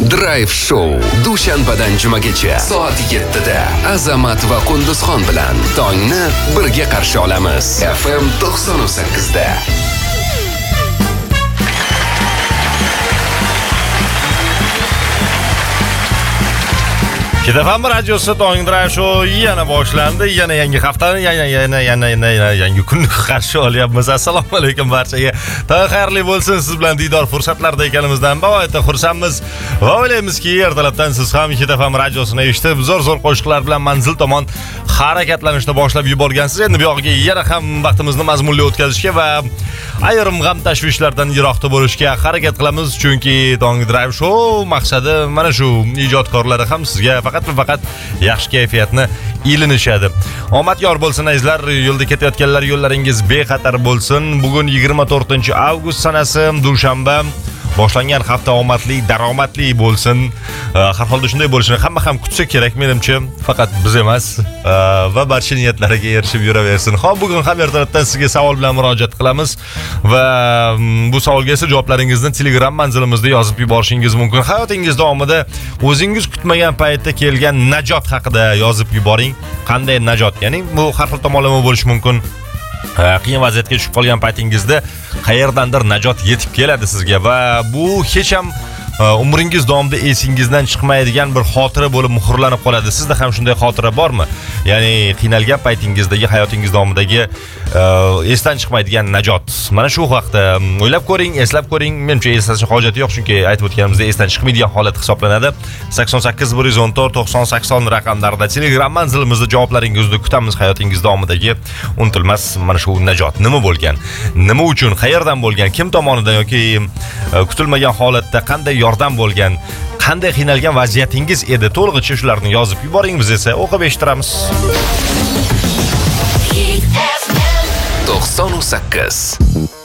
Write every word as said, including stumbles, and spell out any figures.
Drive Show dushanbadan jumagacha soat yettida Azamat va Qunduzxon bilan tongni birga qarshi olamiz. F M to'qson sakkizda. Kitafam radiosi Tong Drive Show yana boshlandi. Yana yangi haftani, yana yana yana yana yangi kunni qarshi olyapmiz. Assalomu alaykum barchaga. Tong xayrli bo'lsin. Siz bilan diydor fursatlarda ekanimizdan bavoyatda xursandmiz. Va o'ylaymizki, ertalabdan siz ham Kitafam radiosini eshitib, zo'r-zo'r qo'shiqlar bilan manzil tomon harakatlanishni boshlab yuborgansiz. Endi bu yoqqa yana ham vaqtimizni mazmunli o'tkazishga va ayrim g'am tashvishlardan yiroqda bo'lishga harakat qilamiz, chunki Tong Drive Show maqsadi mana shu. Ijodkorlar ham sizga faqat va faqat yaxshi kayfiyatni ilinishadi. Omad yor bo'lsin azizlar, yo'lda ketayotganlar yo'llaringiz bexatar bo'lsin. Bugun yigirma to'rtinchi avgust sanasi, dushanba. Boshlangan hafta omadli, daromadli bo'lsin. Har holda shunday bo'lishini hamma ham kutsa kerak menimcha, faqat biz emas va barcha niyatlariga erishib yuraversin. Xo'p, bugun ham ertalabdan sizga savol bilan murojaat qilamiz va bu savolga esa javoblaringizni Telegram manzilimizda yozib yuborishingiz mumkin. Hayotingiz davomida o'zingiz kutmagan paytda kelgan najot haqida yozib yuboring. Qanday najot? Ya'ni bu har xil tomonlama bo'lishi mumkin. Qiyin vaziyatga tushib qolgan paytingizda qayerdandir najot yetib keladi sizga va bu hech ham umringiz davomida esingizdan chiqmaydigan bir xotira bo'lib muhrlanib qoladi. Sizda ham shunday xotira bormi? Ya'ni qiynalgan paytingizdagi hayotingiz davomidagi esdan chiqmaydigan najot. Mana shu vaqtda o'ylab ko'ring, eslab ko'ring. Menimcha eslashga hojati yo'q, chunki aytib o'tganimizda esdan chiqmaydigan holat hisoblanadi. sakson sakkiz bir yuz o'n to'rt to'qson sakson raqamlarida Telegram manzilimizda javoblaringizni kutamiz. Hayotingiz davomidagi unutilmas mana shu najot nima bo'lgan? Nima uchun, qayerdan bo'lgan, kim tomonidan yoki kutilmagan holatda qanday yordam bo'lgan, qanday qiynalgan vaziyatingiz edi? To'lig'icha shularni yozib yuboring, biz esa o'qib eshittiramiz. to'qson sakkiz